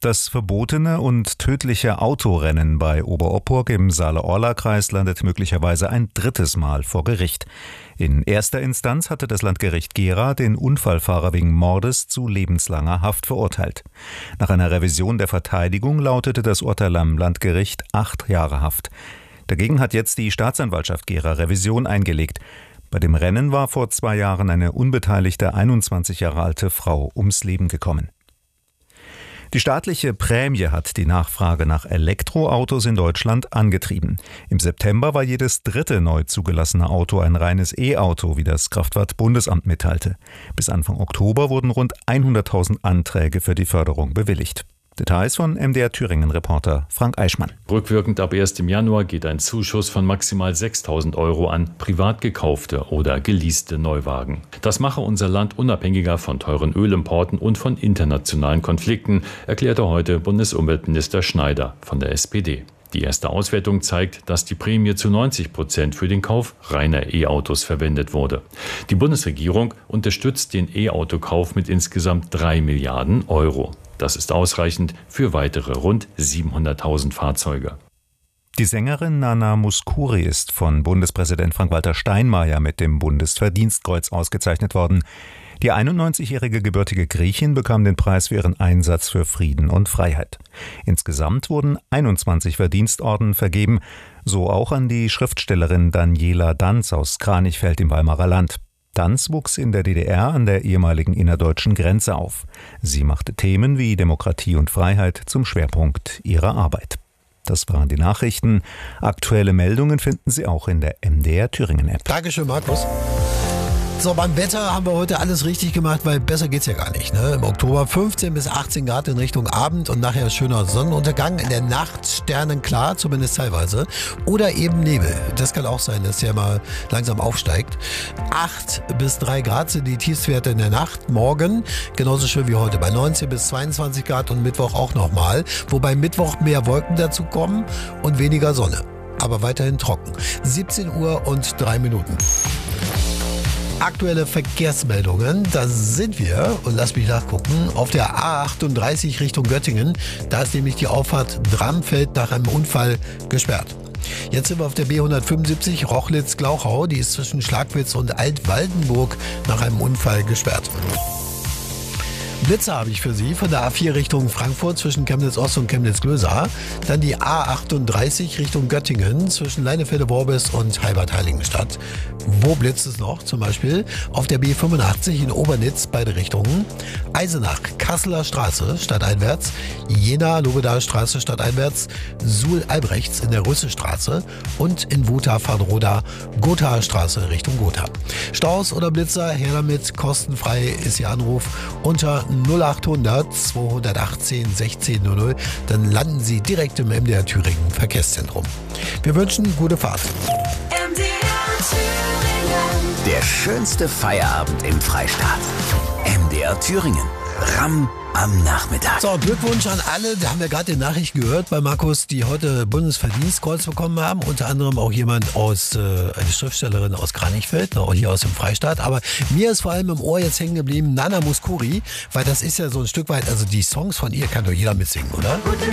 Das verbotene und tödliche Autorennen bei Oberopurg im Saale-Orla-Kreis landet möglicherweise ein drittes Mal vor Gericht. In erster Instanz hatte das Landgericht Gera den Unfallfahrer wegen Mordes zu lebenslanger Haft verurteilt. Nach einer Revision der Verteidigung lautete das Urteil am Landgericht 8 Jahre Haft. Dagegen hat jetzt die Staatsanwaltschaft Gera Revision eingelegt. Bei dem Rennen war vor 2 Jahren eine unbeteiligte 21 Jahre alte Frau ums Leben gekommen. Die staatliche Prämie hat die Nachfrage nach Elektroautos in Deutschland angetrieben. Im September war jedes dritte neu zugelassene Auto ein reines E-Auto, wie das Kraftfahrt-Bundesamt mitteilte. Bis Anfang Oktober wurden rund 100.000 Anträge für die Förderung bewilligt. Details von MDR Thüringen-Reporter Frank Eichmann. Rückwirkend ab 1. Januar geht ein Zuschuss von maximal 6.000 € an privat gekaufte oder geleaste Neuwagen. Das mache unser Land unabhängiger von teuren Ölimporten und von internationalen Konflikten, erklärte heute Bundesumweltminister Schneider von der SPD. Die erste Auswertung zeigt, dass die Prämie zu 90% für den Kauf reiner E-Autos verwendet wurde. Die Bundesregierung unterstützt den E-Autokauf mit insgesamt 3 Milliarden €. Das ist ausreichend für weitere rund 700.000 Fahrzeuge. Die Sängerin Nana Mouskouri ist von Bundespräsident Frank-Walter Steinmeier mit dem Bundesverdienstkreuz ausgezeichnet worden. Die 91-jährige gebürtige Griechin bekam den Preis für ihren Einsatz für Frieden und Freiheit. Insgesamt wurden 21 Verdienstorden vergeben, so auch an die Schriftstellerin Daniela Danz aus Kranichfeld im Weimarer Land. Danz wuchs in der DDR an der ehemaligen innerdeutschen Grenze auf. Sie machte Themen wie Demokratie und Freiheit zum Schwerpunkt ihrer Arbeit. Das waren die Nachrichten. Aktuelle Meldungen finden Sie auch in der MDR Thüringen-App. Dankeschön, Markus. So, beim Wetter haben wir heute alles richtig gemacht, weil besser geht's ja gar nicht. Ne? Im Oktober 15 bis 18 Grad in Richtung Abend und nachher schöner Sonnenuntergang. In der Nacht sternenklar, zumindest teilweise. Oder eben Nebel. Das kann auch sein, dass der mal langsam aufsteigt. 8 bis 3 Grad sind die Tiefstwerte in der Nacht. Morgen genauso schön wie heute bei 19 bis 22 Grad und Mittwoch auch nochmal. Wobei Mittwoch mehr Wolken dazu kommen und weniger Sonne. Aber weiterhin trocken. 17 Uhr und 3 Minuten. Aktuelle Verkehrsmeldungen, da sind wir, und lass mich nachgucken, auf der A38 Richtung Göttingen. Da ist nämlich die Auffahrt Bramfeld nach einem Unfall gesperrt. Jetzt sind wir auf der B175 Rochlitz-Glauchau. Die ist zwischen Schlagwitz und Altwaldenburg nach einem Unfall gesperrt. Blitzer habe ich für Sie von der A4 Richtung Frankfurt zwischen Chemnitz-Ost und Chemnitz-Glösa. Dann die A38 Richtung Göttingen zwischen Leinefelde-Worbis und Heibad-Heiligenstadt. Wo blitzt es noch? Zum Beispiel auf der B85 in Obernitz, beide Richtungen. Eisenach, Kasseler Straße stadteinwärts. Jena-Lobedaer Straße stadteinwärts. Suhl-Albrechts in der Rüssestraße. Und in Wutha-Fadroda, Gothaer Straße Richtung Gotha. Staus oder Blitzer, her damit, kostenfrei ist Ihr Anruf unter 0800 218 1600, dann landen Sie direkt im MDR Thüringen Verkehrszentrum. Wir wünschen gute Fahrt. MDR Thüringen. Der schönste Feierabend im Freistaat. MDR Thüringen. Ramm am Nachmittag. So, Glückwunsch an alle, da haben wir gerade die Nachricht gehört bei Markus, die heute Bundesverdienstkreuz bekommen haben. Unter anderem auch jemand eine Schriftstellerin aus Kranichfeld, auch hier aus dem Freistaat. Aber mir ist vor allem im Ohr jetzt hängen geblieben Nana Mouskouri, weil das ist ja so ein Stück weit, also die Songs von ihr kann doch jeder mitsingen, oder? Gute